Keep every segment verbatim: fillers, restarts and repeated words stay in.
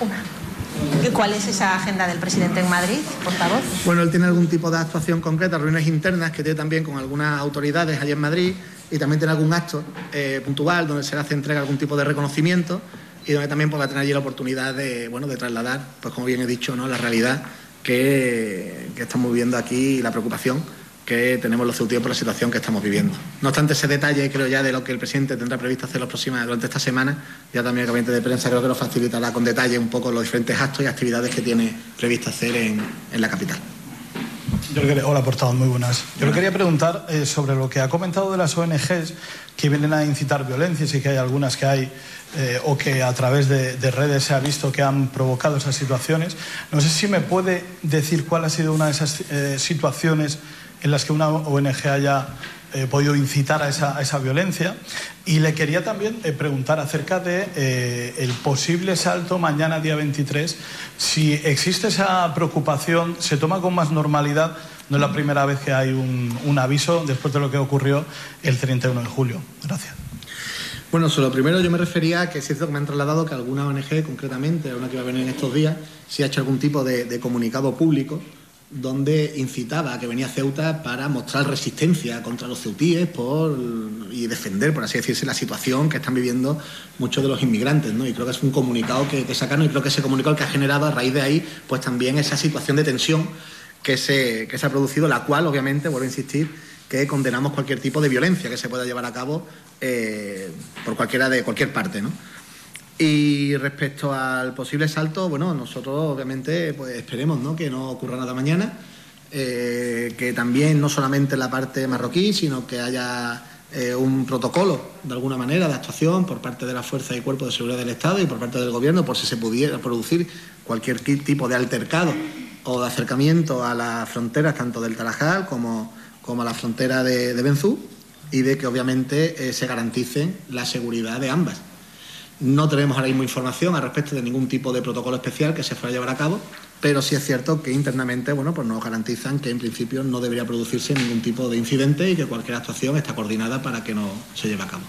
Una. ¿Cuál es esa agenda del presidente en Madrid, portavoz? Bueno, él tiene algún tipo de actuación concreta, reuniones internas que tiene también con algunas autoridades allí en Madrid, y también tiene algún acto eh, puntual donde se le hace entrega algún tipo de reconocimiento y donde también podrá tener allí la oportunidad de, bueno, de trasladar, pues como bien he dicho, ¿no?, la realidad que, que estamos viviendo aquí y la preocupación que tenemos los ceutíes por la situación que estamos viviendo. No obstante, ese detalle, creo ya, de lo que el presidente tendrá previsto hacer los próximos, durante esta semana, ya también el gabinete de prensa creo que nos facilitará con detalle un poco los diferentes actos y actividades que tiene previsto hacer en, en la capital. Yo le quería, hola, portavoz, muy buenas. Yo le quería preguntar eh, sobre lo que ha comentado de las O N Ges que vienen a incitar violencias y que hay algunas que hay eh, o que a través de, de redes se ha visto que han provocado esas situaciones. No sé si me puede decir cuál ha sido una de esas eh, situaciones en las que una O N Ge haya eh, podido incitar a esa, a esa violencia. Y le quería también eh, preguntar acerca de eh, el posible salto mañana, día veintitrés, si existe esa preocupación, se toma con más normalidad. No es la primera vez que hay un, un aviso después de lo que ocurrió el treinta y uno de julio. Gracias. Bueno, sobre lo primero yo me refería a que es cierto que me han trasladado que alguna O N Ge, concretamente, una que va a venir en estos días, sí ha hecho algún tipo de, de comunicado público donde incitaba a que venía Ceuta para mostrar resistencia contra los ceutíes por, y defender, por así decirse, la situación que están viviendo muchos de los inmigrantes, ¿no? Y creo que es un comunicado que, que sacaron, y creo que ese comunicado que ha generado a raíz de ahí, pues también esa situación de tensión que se, que se ha producido, la cual, obviamente, vuelvo a insistir, que condenamos cualquier tipo de violencia que se pueda llevar a cabo eh, por cualquiera de cualquier parte, ¿no? Y respecto al posible salto, bueno, nosotros obviamente pues esperemos, ¿no?, que no ocurra nada mañana, eh, que también no solamente en la parte marroquí, sino que haya eh, un protocolo de alguna manera de actuación por parte de las fuerzas y cuerpos de seguridad del Estado y por parte del Gobierno por si se pudiera producir cualquier tipo de altercado o de acercamiento a las fronteras tanto del Tarajal como, como a la frontera de, de Benzú, y de que obviamente eh, se garantice la seguridad de ambas. No tenemos ahora mismo información al respecto de ningún tipo de protocolo especial que se fuera a llevar a cabo, pero sí es cierto que internamente, bueno, pues nos garantizan que en principio no debería producirse ningún tipo de incidente y que cualquier actuación está coordinada para que no se lleve a cabo.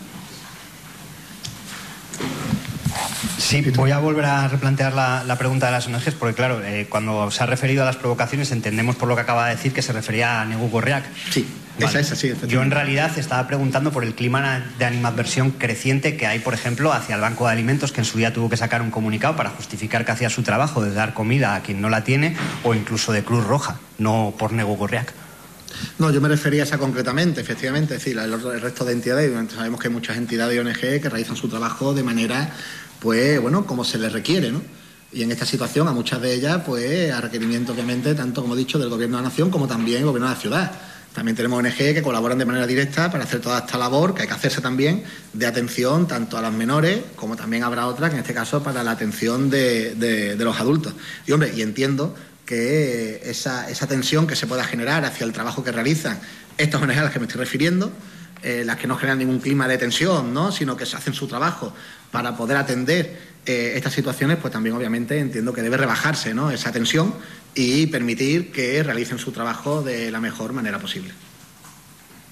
Sí, voy a volver a replantear la, la pregunta de las O N Ges, porque claro, eh, cuando se ha referido a las provocaciones entendemos por lo que acaba de decir que se refería a Negu Gorriak. Sí, vale. Esa es así. Yo en realidad estaba preguntando por el clima de animadversión creciente que hay, por ejemplo, hacia el Banco de Alimentos, que en su día tuvo que sacar un comunicado para justificar que hacía su trabajo de dar comida a quien no la tiene, o incluso de Cruz Roja, no por Negu Gorriak. No, yo me refería a esa concretamente, efectivamente, es decir, el, el resto de entidades, sabemos que hay muchas entidades y O N Ge que realizan su trabajo de manera, pues, bueno, como se les requiere, ¿no? Y en esta situación, a muchas de ellas, pues, a requerimiento, obviamente, tanto como he dicho, del Gobierno de la Nación, como también el Gobierno de la ciudad. También tenemos O N Ge que colaboran de manera directa para hacer toda esta labor que hay que hacerse también de atención tanto a las menores, como también habrá otras, que en este caso para la atención de, de, de los adultos. Y, hombre, y entiendo que esa, esa tensión que se pueda generar hacia el trabajo que realizan estas O N Ge a las que me estoy refiriendo, eh, las que no generan ningún clima de tensión, ¿no?, sino que hacen su trabajo para poder atender eh, estas situaciones, pues también obviamente entiendo que debe rebajarse, ¿no?, esa tensión y permitir que realicen su trabajo de la mejor manera posible.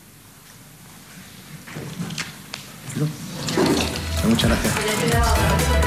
¿No? Muchas gracias.